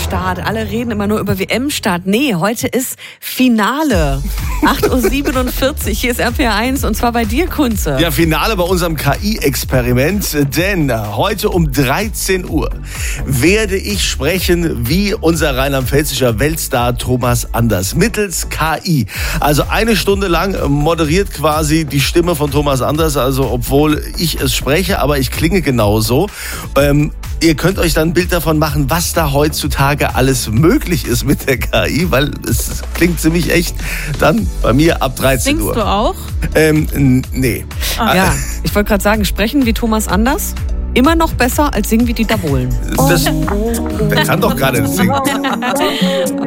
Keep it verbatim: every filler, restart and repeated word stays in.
M-Start. Alle reden immer nur über W M-Start. Nee, heute ist Finale. acht Uhr siebenundvierzig, hier ist R P R eins und zwar bei dir, Kunze. Ja, Finale bei unserem K I-Experiment, denn heute um dreizehn Uhr werde ich sprechen wie unser rheinland-pfälzischer Weltstar Thomas Anders mittels K I. Also eine Stunde lang moderiert quasi die Stimme von Thomas Anders, also obwohl ich es spreche, aber ich klinge genauso. Ähm, Ihr könnt euch dann ein Bild davon machen, was da heutzutage alles möglich ist mit der K I, weil es klingt ziemlich echt dann bei mir ab dreizehn Uhr. Singst du auch? Ähm, n- nee. Ah, ja, ich wollte gerade sagen, sprechen wie Thomas Anders, immer noch besser als singen wie Dieter Bohlen. Das, der kann doch gar nicht singen.